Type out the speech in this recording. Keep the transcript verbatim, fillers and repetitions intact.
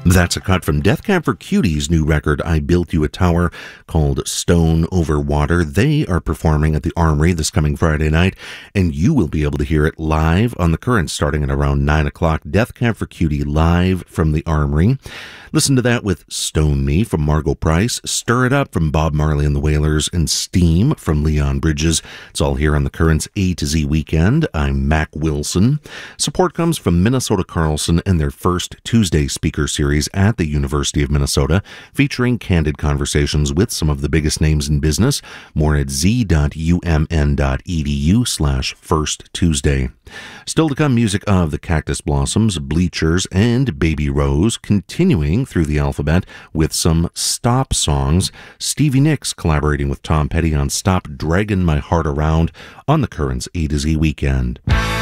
That's a cut from Death Cab for Cutie's new record, I Built You a Tower, called Stone Over Water. They are performing at the Armory this coming Friday night, and you will be able to hear it live on The Current starting at around nine o'clock. Death Cab for Cutie live from the Armory. Listen to that with Stone Me from Margo Price, Stir It Up from Bob Marley and the Wailers, and Steam from Leon Bridges. It's all here on The Current's A to Z Weekend. I'm Mac Wilson. Support comes from Minnesota Carlson and their first Tuesday speaker series at the University of Minnesota, featuring candid conversations with some of the biggest names in business. More at z.umn.edu slash first Tuesday. Still to come, music of the Cactus Blossoms, Bleachers, and Baby Rose, continuing through the alphabet with some Stop songs. Stevie Nicks collaborating with Tom Petty on Stop Draggin' My Heart Around on The Current's A to Z Weekend.